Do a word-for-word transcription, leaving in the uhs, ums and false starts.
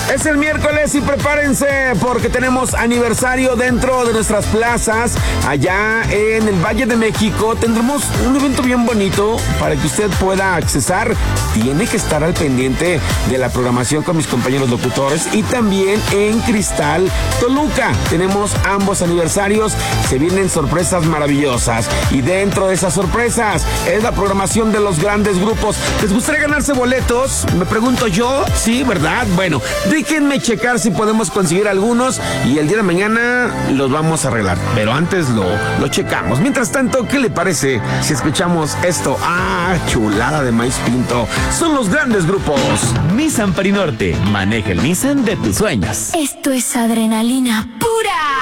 Es el miércoles y prepárense porque tenemos aniversario dentro de nuestras plazas. Allá en el Valle de México tendremos un evento bien bonito para que usted pueda accesar. Tiene que estar al pendiente de la programación con mis compañeros locutores. Y también en Cristal, Toluca. Tenemos ambos aniversarios. Se vienen sorpresas maravillosas. Y dentro de esas sorpresas es la programación de los grandes grupos. ¿Les gustaría ganarse boletos? Me pregunto yo. Sí, ¿verdad? Bueno, déjenme checar si podemos conseguir algunos y el día de mañana los vamos a arreglar. Pero antes lo, lo checamos. Mientras tanto, ¿qué le parece si escuchamos esto? ¡Ah, chulada de maíz pinto! Son los grandes grupos. Nissan Parinorte. Maneja el Nissan de tus sueños. Esto es adrenalina pura.